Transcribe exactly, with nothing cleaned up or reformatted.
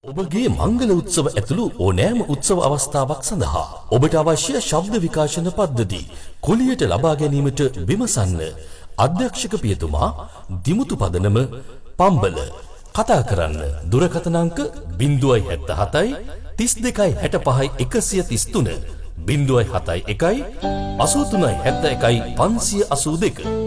ඔබගේ මංගල උත්සව ඇතුළු ඕනෑම උත්සව අවස්ථාවක් සඳහා ඔබට අවශ්‍ය ශබ්ද විකාශන පද්ධති කුලියට ලබා ගැනීමට විමසන්න. අධ්‍යක්ෂක පියතුමා දිමුතු පදනම පම්බල. කතා කරන්න දුරකථන අංක zero seven seven thirty-two sixty-five one thirty-three zero seven seven one eight one three five eight two.